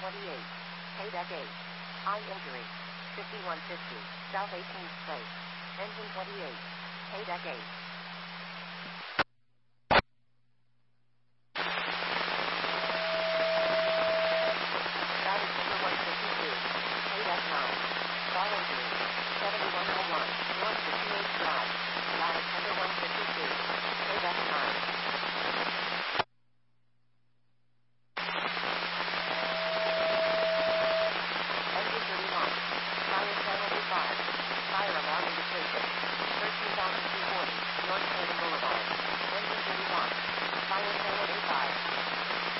28. Paydeck 8. Eye injury. 5150. South 18th Place. Engine 28. Paydeck 8.